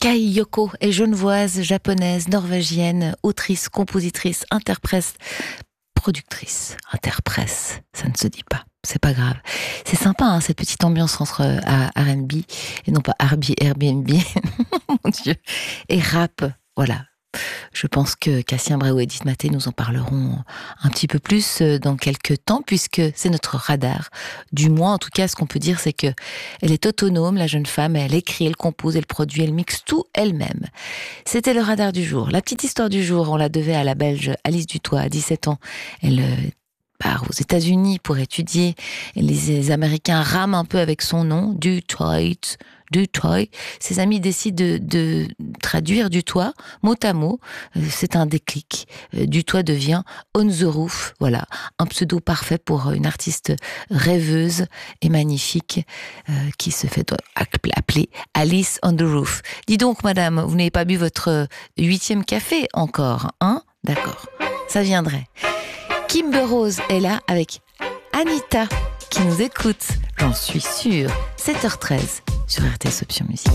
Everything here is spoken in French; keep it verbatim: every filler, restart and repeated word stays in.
Kai Yoko est genevoise, japonaise, norvégienne, autrice, compositrice, interprète, productrice, interprète, ça ne se dit pas, c'est pas grave. C'est sympa, hein, cette petite ambiance entre euh, R and B, et non pas Airbnb, mon Dieu, et rap, voilà. Je pense que Cassien Breu et Edith Maté nous en parleront un petit peu plus dans quelques temps, puisque c'est notre radar du mois. En tout cas, ce qu'on peut dire, c'est que elle est autonome, la jeune femme. Elle écrit, elle compose, elle produit, elle mixe tout elle-même. C'était le radar du jour. La petite histoire du jour, on la devait à la Belge Alice Dutoit, à dix-sept ans. Elle part aux États-Unis pour étudier. Et les Américains rament un peu avec son nom, Dutoit. Dutoit. Ses amis décident de, de traduire Dutoit mot à mot. C'est un déclic. Dutoit devient On the Roof. Voilà, un pseudo parfait pour une artiste rêveuse et magnifique euh, qui se fait appeler Alice on the Roof. Dis donc, madame, vous n'avez pas bu votre huitième café encore, hein? D'accord, ça viendrait. Kimber Rose est là avec Anita qui nous écoute, j'en suis sûre. sept heures treize sur R T S Option Musique.